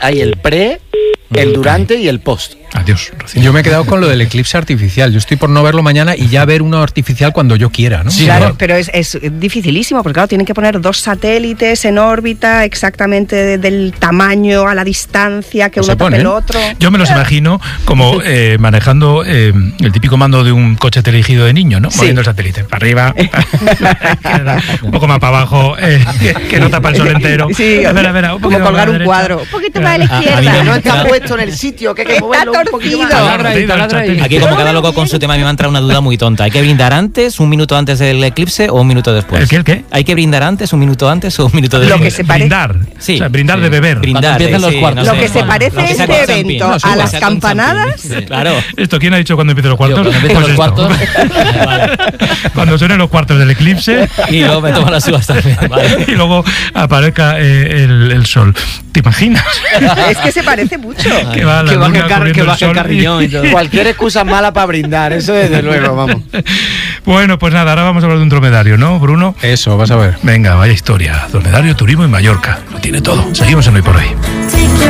hay el pre, el durante y el post. Adiós, Rocío. Yo me he quedado con lo del eclipse artificial. Yo estoy por no verlo mañana y ya ver uno artificial cuando yo quiera, ¿no? Sí, claro, pero es dificilísimo, porque claro, tienen que poner 2 satélites en órbita exactamente del tamaño, a la distancia, que uno tape el otro. Yo me los imagino como manejando el típico mando de un coche teledirigido de niño, ¿no? Sí. Moviendo el satélite para arriba, un poco más para abajo, que no tapa el sol entero. Sí, espera, como colgar un cuadro. Un poquito más a la izquierda. No está puesto en el sitio, que hay que moverlo un poquito más. Aquí, como cada loco con su tema, a mí me ha entrado una duda muy tonta. ¿Hay que brindar antes, un minuto antes del eclipse o un minuto después? ¿El qué? ¿Hay que brindar antes, un minuto antes o un minuto después? Lo que se parece. Brindar. Sí. O sea, brindar de beber. Brindar. Los cuartos. Lo que se parece este evento a las campanadas. Claro. ¿Esto quién ha dicho cuando empiecen los cuartos? Cuando empiecen los cuartos. Cuando suenen los cuartos del eclipse. Y luego me toman las uvas también. Vale. Y luego aparezca el sol. ¿Te imaginas? Es que se parece mucho. Que va la luna cubriendo el sol. Carriñón y todo. Cualquier excusa mala para brindar, eso desde luego, vamos. Bueno, pues nada, ahora vamos a hablar de un dromedario, ¿no, Bruno? Eso, vas a ver. Venga, vaya historia. Dromedario, turismo y Mallorca. Lo tiene todo. Seguimos en Hoy por Hoy.